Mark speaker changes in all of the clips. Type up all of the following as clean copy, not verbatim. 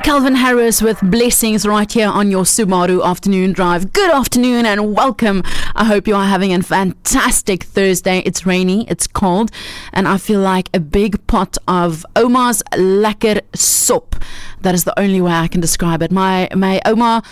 Speaker 1: Calvin Harris with Blessings right here on your Subaru afternoon drive. Good afternoon and welcome. I hope you are having a fantastic Thursday. It's rainy, it's cold, and I feel like a big pot of Oma's lekker sop. That is the only way I can describe it. My Oma,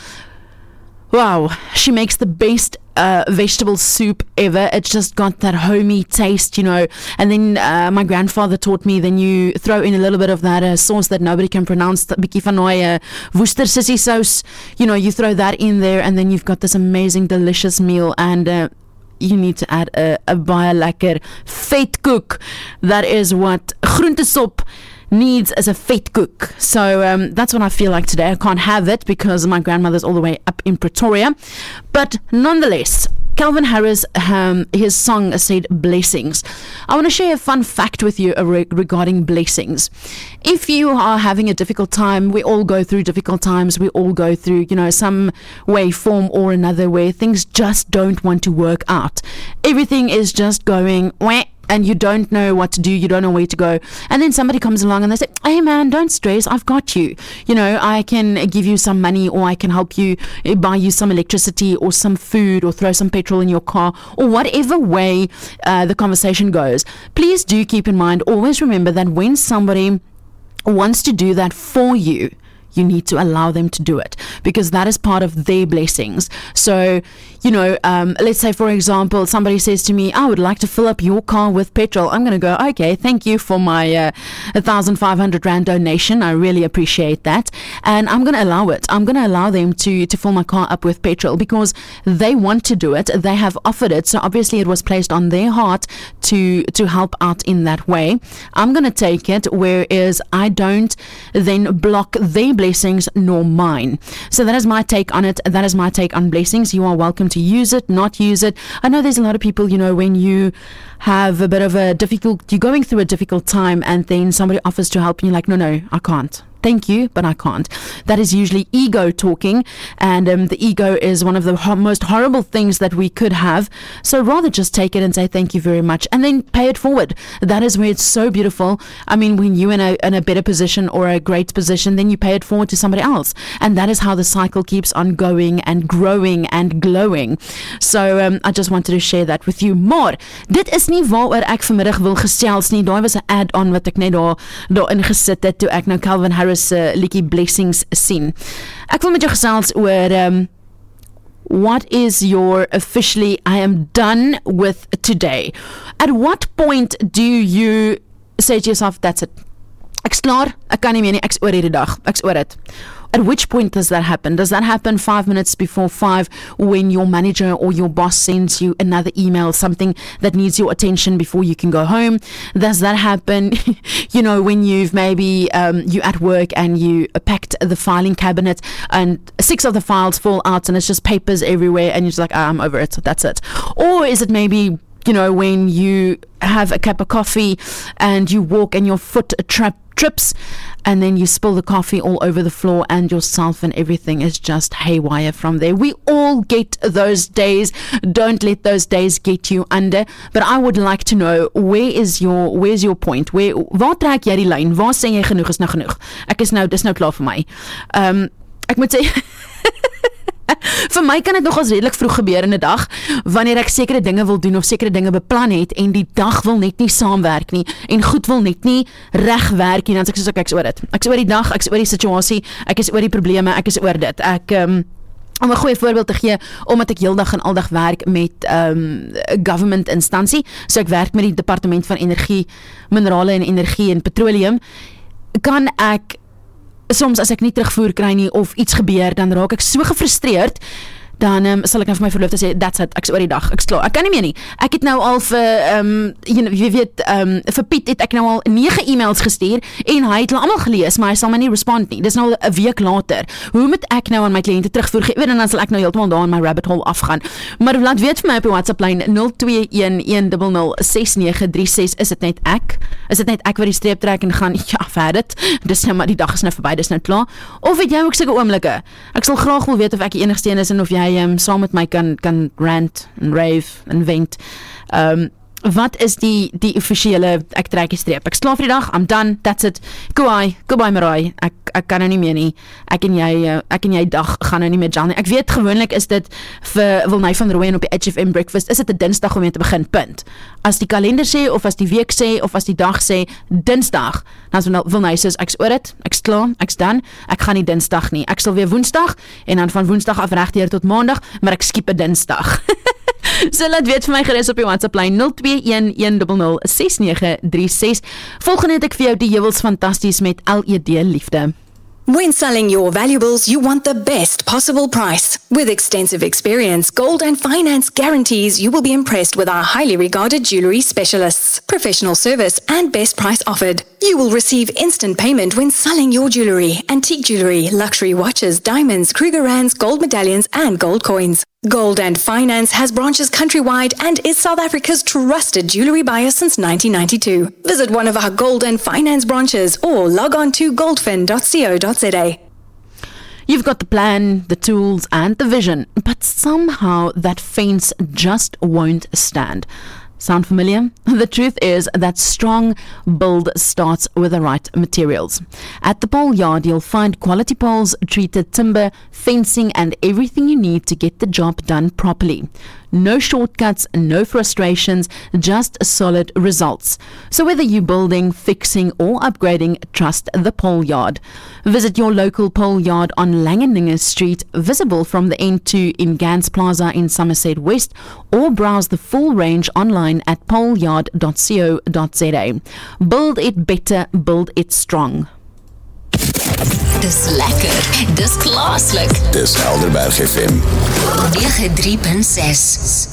Speaker 1: wow, she makes the best vegetable soup ever. It's just got that homey taste, you know. And then my grandfather taught me, then you throw in a little bit of that sauce that nobody can pronounce, bietjie van daai Worcestershire sauce. You know, you throw that in there and then you've got this amazing, delicious meal. And you need to add a baie lekker vetkoek. That is what groentesop needs as a vetkoek. So that's what I feel like today. I can't have it because my grandmother's all the way up in Pretoria. But nonetheless, Calvin Harris, his song said blessings. I want to share a fun fact with you regarding blessings. If you are having a difficult time, we all go through difficult times. We all go through, you know, some way, form or another where things just don't want to work out. Everything is just going wah, and you don't know what to do, you don't know where to go. And then somebody comes along and they say, hey man, don't stress, I've got you. You know, I can give you some money, or I can help you buy you some electricity or some food, or throw some petrol in your car, or whatever way the conversation goes. Please do keep in mind, always remember that when somebody wants to do that for you, you need to allow them to do it, because that is part of their blessings. So, you know, let's say, for example, somebody says to me, I would like to fill up your car with petrol. I'm going to go, okay, thank you for my 1,500 Rand donation. I really appreciate that. And I'm going to allow it. I'm going to allow them to fill my car up with petrol because they want to do it. They have offered it. So obviously it was placed on their heart to help out in that way. I'm going to take it, whereas I don't then block their blessings nor mine. So that is my take on it. That is my take on blessings. You are welcome to use it, not use it. I know there's a lot of people, you know, when you have a bit of a you're going through a difficult time and then somebody offers to help you, like, no, I can't. Thank you, but I can't. That is usually ego talking, and the ego is one of the most horrible things that we could have. So rather just take it and say thank you very much, and then pay it forward. That is where it's so beautiful. I mean, when you're in a better position or a great position, then you pay it forward to somebody else, and that is how the cycle keeps on going and growing and glowing. So I just wanted to share that with you. Maar dit is nie waaroor ek vanmiddag wil gesels nie. Daar was 'n add-on wat ek net daar ingesit het toe ek nou Calvin Harris liedjie Blessings sien. Ek wil met jou gesels oor what is your officially I am done with today. At what point do you say to yourself, that's it, ek's klaar, ek kan nie meer nie, ek's oor hierdie dag, ek's oor dit. At which point does that happen? Does that happen 5 minutes before 5 when your manager or your boss sends you another email, something that needs your attention before you can go home? Does that happen, you know, when you've maybe, you at work and you packed the filing cabinet and 6 of the files fall out and it's just papers everywhere and you're just like, I'm over it, that's it. Or is it maybe, you know, when you have a cup of coffee and you walk and your foot trips and then you spill the coffee all over the floor and yourself and everything is just haywire from there. We all get those days. Don't let those days get you under. But I would like to know, where's your point? Waar trek jy die lyn? Waar sê jy genoeg is nou genoeg? Dis nou klaar vir my. Ek moet sê vir my kan dit nogals redelik vroeg gebeur in 'n dag wanneer ek sekere dinge wil doen of sekere dinge beplan het en die dag wil net nie saamwerk nie en goed wil net nie reg werk nie, dan sê ek soos ek's oor dit. Ek's oor die dag, ek's oor die situasie, ek is oor die probleme, ek is oor dit. Om 'n goeie voorbeeld te gee, omdat ek heeldag en aldag werk met government instansie, so ek werk met die departement van energie, minerale en energie en petroleum, kan ek soms as ek nie terugvoer kry nie of iets gebeur, dan raak ek so gefrustreerd, dan sal ek nou vir my verloofde sê, that's it, ek's oor die dag, ek's klaar, ek kan nie meer nie. Ek het nou al vir, vir Piet het ek nou al 9 e-mails gestuur, en hy het hulle almal gelees, maar hy sal my nie respond nie. Dis nou al 'n week later. Hoe moet ek nou aan my kliënte terugvoer gee? En dan sal ek nou heeltemal daar in my rabbit hole afgaan. Maar laat weet vir my op die WhatsApp lyn 0211006936. Is dit net ek? Is dit net ek wat die streep trek en gaan, ja, verder. Dis nou maar, die dag is nou verby, dis nou klaar. Of het jy ook sulke oomblikke? Ek sal graag wil weet of ek die enigste een is en of jy saam met my kan rant en rave en vent. Wat is die offisiële, ek trek die streep, ek slaap vir die dag, I'm done, that's it, goodbye Marai, ek kan nou nie meer nie, ek en jy dag gaan nou nie meer gel nie. Ek weet gewoonlik is dit vir Wilnay van Rooyen op die HFM Breakfast, is dit 'n Dinsdag om mee te begin, punt. As die kalender sê, of as die week sê, of as die dag sê, Dinsdag, dan is Wilnay sê, ek's oor dit, ek's klaar, ek's done, ek gaan nie Dinsdag nie, ek sal weer Woensdag, en dan van Woensdag af regdeur tot Maandag, maar ek skiep 'n Dinsdag. So laat weet vir my gerus op die WhatsApp lyn 0211006936. Volgende het ek vir jou die heuwels fantasties met LED liefde.
Speaker 2: When selling your valuables, you want the best possible price. With extensive experience, Gold and Finance guarantees you will be impressed with our highly regarded jewellery specialists, professional service and best price offered. You will receive instant payment when selling your jewellery, antique jewellery, luxury watches, diamonds, Krugerrands, gold medallions and gold coins. Gold and Finance has branches countrywide and is South Africa's trusted jewellery buyer since 1992. Visit one of our Gold and Finance branches or log on to goldfin.co.za.
Speaker 1: You've got the plan, the tools and the vision, but somehow that fence just won't stand. Sound familiar? The truth is that strong build starts with the right materials. At the pole yard, you'll find quality poles, treated timber, fencing and everything you need to get the job done properly. No shortcuts, no frustrations, just solid results. So whether you're building, fixing or upgrading, trust the pole yard. Visit your local pole yard on Langeninge Street, visible from the N2 in Gans Plaza in Somerset West, or browse the full range online at poleyard.co.za. Build it better, build it strong.
Speaker 3: Dis lekker, dis klaaslik.
Speaker 4: Dis Helderberg FM
Speaker 3: 93.6.